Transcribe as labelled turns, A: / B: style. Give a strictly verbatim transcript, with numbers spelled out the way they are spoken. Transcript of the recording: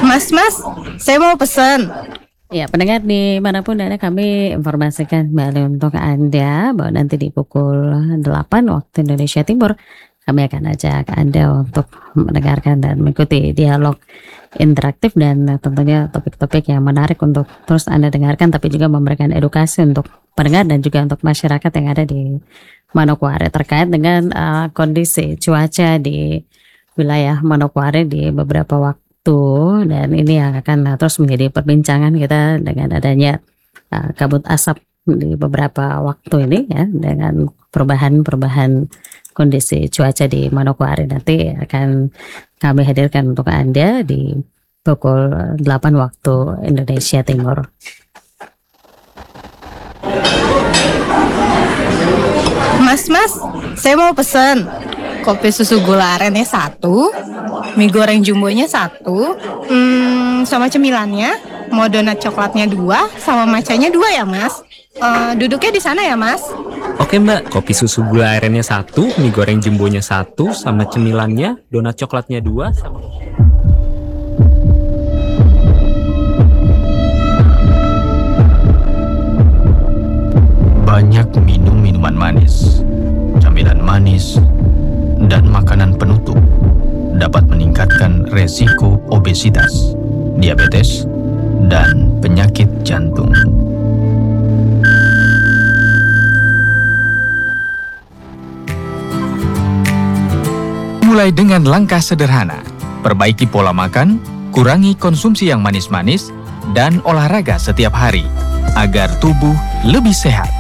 A: Mas, mas, saya mau pesan.
B: Ya, pendengar dimanapun Anda, kami informasikan kembali untuk Anda bahwa nanti di pukul delapan waktu Indonesia Timur kami akan ajak Anda untuk mendengarkan dan mengikuti dialog interaktif dan tentunya topik-topik yang menarik untuk terus Anda dengarkan, tapi juga memberikan edukasi untuk pendengar dan juga untuk masyarakat yang ada di Manokwari terkait dengan uh, kondisi cuaca di wilayah Manokwari di beberapa waktu. Dan ini yang akan terus menjadi perbincangan kita dengan adanya uh, kabut asap di beberapa waktu ini ya, dengan perubahan-perubahan kondisi cuaca di Manokwari. Nanti akan kami hadirkan untuk Anda di pukul delapan waktu Indonesia Timur.
A: Mas, mas, saya mau pesan kopi susu gula arennya satu, mie goreng jumbonya satu, hmm, sama cemilannya, mau donat coklatnya dua, sama macanya dua ya mas. Uh, duduknya di sana ya mas.
C: Oke mbak, kopi susu gula arennya satu, mie goreng jumbonya satu, sama cemilannya, donat coklatnya dua, sama...
D: Banyak minum minuman manis, camilan manis, dan makanan penutup dapat meningkatkan resiko obesitas, diabetes, dan penyakit jantung. Mulai dengan langkah sederhana, perbaiki pola makan, kurangi konsumsi yang manis-manis, dan olahraga setiap hari agar tubuh lebih sehat.